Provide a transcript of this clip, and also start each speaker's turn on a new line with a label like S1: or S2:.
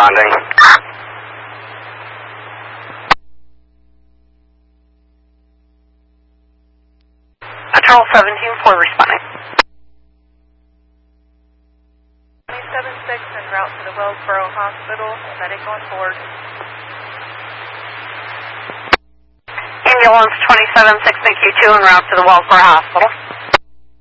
S1: responding.
S2: Patrol 17-4 responding.
S3: 27-6 en route to the Wellsboro Hospital. Medic on board.
S2: Ambulance 27-6 NICU 2 en route to the Wellsboro Hospital.